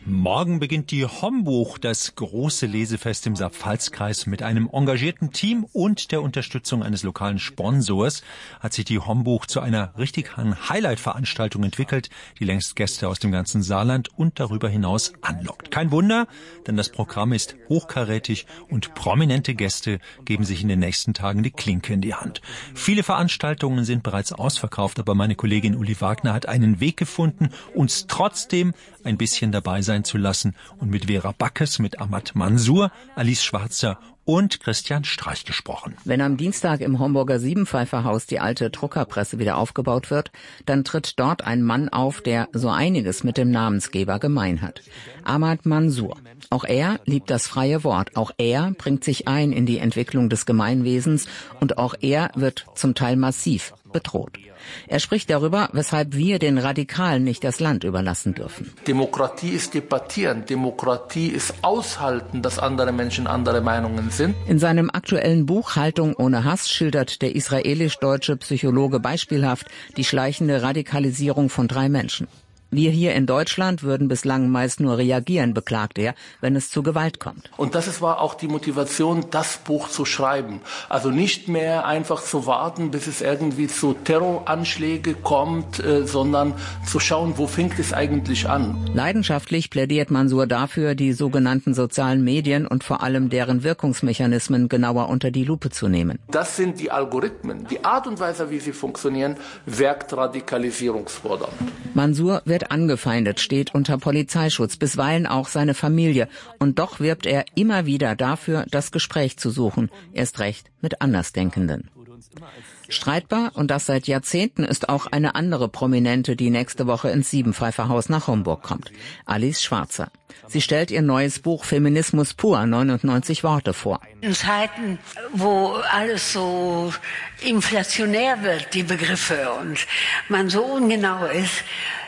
Morgen beginnt die Hombuch, das große Lesefest im Saar-Pfalz-Kreis. Mit einem engagierten Team und der Unterstützung eines lokalen Sponsors hat sich die Hombuch zu einer richtigen Highlight-Veranstaltung entwickelt, die längst Gäste aus dem ganzen Saarland und darüber hinaus anlockt. Kein Wunder, denn das Programm ist hochkarätig und prominente Gäste geben sich in den nächsten Tagen die Klinke in die Hand. Viele Veranstaltungen sind bereits ausverkauft, aber meine Kollegin Uli Wagner hat einen Weg gefunden, uns trotzdem ein bisschen dabei sein zu lassen und mit Vera Backes, mit Ahmad Mansour, Alice Schwarzer und Christian Streich gesprochen. Wenn am Dienstag im Homburger Siebenpfeiferhaus die alte Druckerpresse wieder aufgebaut wird, dann tritt dort ein Mann auf, der so einiges mit dem Namensgeber gemein hat. Ahmad Mansour. Auch er liebt das freie Wort. Auch er bringt sich ein in die Entwicklung des Gemeinwesens und auch er wird zum Teil massiv bedroht. Er spricht darüber, weshalb wir den Radikalen nicht das Land überlassen dürfen. Demokratie ist debattieren. Demokratie ist aushalten, dass andere Menschen andere Meinungen sind. In seinem aktuellen Buch Haltung ohne Hass schildert der israelisch-deutsche Psychologe beispielhaft die schleichende Radikalisierung von 3 Menschen. Wir hier in Deutschland würden bislang meist nur reagieren, beklagt er, wenn es zu Gewalt kommt. Und das war auch die Motivation, das Buch zu schreiben. Also nicht mehr einfach zu warten, bis es irgendwie zu Terroranschlägen kommt, sondern zu schauen, wo fängt es eigentlich an. Leidenschaftlich plädiert Mansour dafür, die sogenannten sozialen Medien und vor allem deren Wirkungsmechanismen genauer unter die Lupe zu nehmen. Das sind die Algorithmen. Die Art und Weise, wie sie funktionieren, wirkt radikalisierungsfordernd. Mansour wird angefeindet, steht unter Polizeischutz, bisweilen auch seine Familie. Und doch wirbt er immer wieder dafür, das Gespräch zu suchen, erst recht mit Andersdenkenden. Streitbar, und das seit Jahrzehnten, ist auch eine andere Prominente, die nächste Woche ins Siebenpfeiferhaus nach Homburg kommt. Alice Schwarzer. Sie stellt ihr neues Buch Feminismus pur, 99 Worte vor. In Zeiten, wo alles so inflationär wird, die Begriffe, und man so ungenau ist,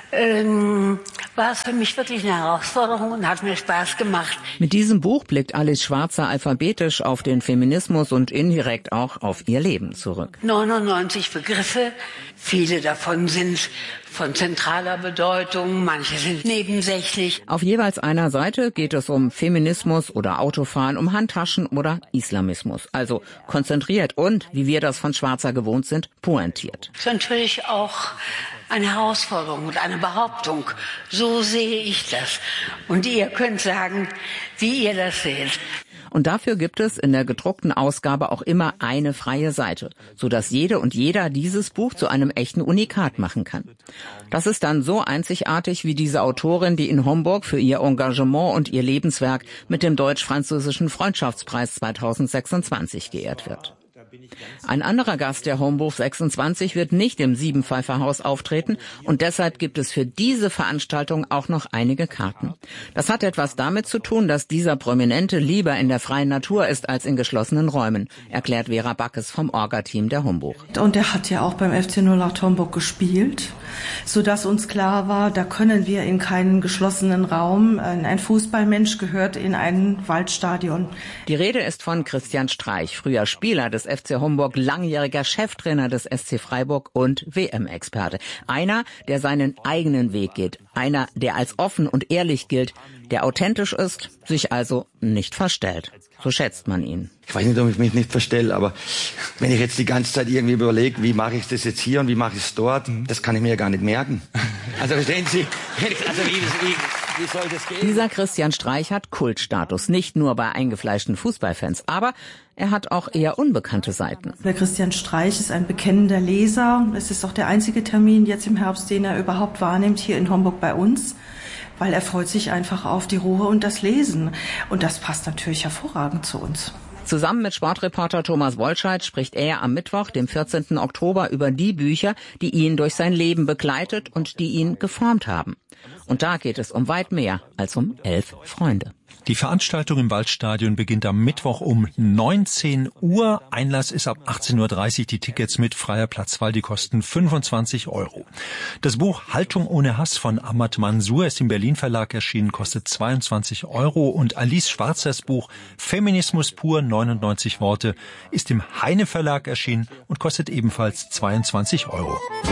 war es für mich wirklich eine Herausforderung und hat mir Spaß gemacht. Mit diesem Buch blickt Alice Schwarzer alphabetisch auf den Feminismus und indirekt auch auf ihr Leben zurück. 99 Begriffe, viele davon sind von zentraler Bedeutung, manche sind nebensächlich. Auf jeweils einer Seite geht es um Feminismus oder Autofahren, um Handtaschen oder Islamismus. Also konzentriert und, wie wir das von Schwarzer gewohnt sind, pointiert. Das ist natürlich auch eine Herausforderung und eine Behauptung. So sehe ich das. Und ihr könnt sagen, wie ihr das seht. Und dafür gibt es in der gedruckten Ausgabe auch immer eine freie Seite, sodass jede und jeder dieses Buch zu einem echten Unikat machen kann. Das ist dann so einzigartig wie diese Autorin, die in Homburg für ihr Engagement und ihr Lebenswerk mit dem Deutsch-Französischen Freundschaftspreis 2026 geehrt wird. Ein anderer Gast der Hombuch 26 wird nicht im Siebenpfeiferhaus auftreten und deshalb gibt es für diese Veranstaltung auch noch einige Karten. Das hat etwas damit zu tun, dass dieser Prominente lieber in der freien Natur ist als in geschlossenen Räumen, erklärt Vera Backes vom Orga-Team der Hombuch. Und er hat ja auch beim FC 08 Homburg gespielt, sodass uns klar war, da können wir in keinen geschlossenen Raum. Ein Fußballmensch gehört in ein Waldstadion. Die Rede ist von Christian Streich, früher Spieler des FC Homburg, langjähriger Cheftrainer des SC Freiburg und WM-Experte. Einer, der seinen eigenen Weg geht. Einer, der als offen und ehrlich gilt, der authentisch ist, sich also nicht verstellt. So schätzt man ihn. Ich weiß nicht, ob ich mich nicht verstelle, aber wenn ich jetzt die ganze Zeit irgendwie überlege, wie mache ich das jetzt hier und wie mache ich es dort, das kann ich mir ja gar nicht merken. Also verstehen Sie, wie soll das gehen? Dieser Christian Streich hat Kultstatus, nicht nur bei eingefleischten Fußballfans, aber er hat auch eher unbekannte Seiten. Der Christian Streich ist ein bekennender Leser. Es ist auch der einzige Termin jetzt im Herbst, den er überhaupt wahrnimmt, hier in Homburg bei uns. Weil er freut sich einfach auf die Ruhe und das Lesen. Und das passt natürlich hervorragend zu uns. Zusammen mit Sportreporter Thomas Wolscheid spricht er am Mittwoch, dem 14. Oktober, über die Bücher, die ihn durch sein Leben begleitet und die ihn geformt haben. Und da geht es um weit mehr als um 11 Freunde. Die Veranstaltung im Waldstadion beginnt am Mittwoch um 19 Uhr. Einlass ist ab 18.30 Uhr. Die Tickets mit freier Platzwahl, die kosten 25 €. Das Buch Haltung ohne Hass von Ahmad Mansour ist im Berlin Verlag erschienen, kostet 22 €. Und Alice Schwarzers Buch Feminismus pur, 99 Worte, ist im Heine Verlag erschienen und kostet ebenfalls 22 €.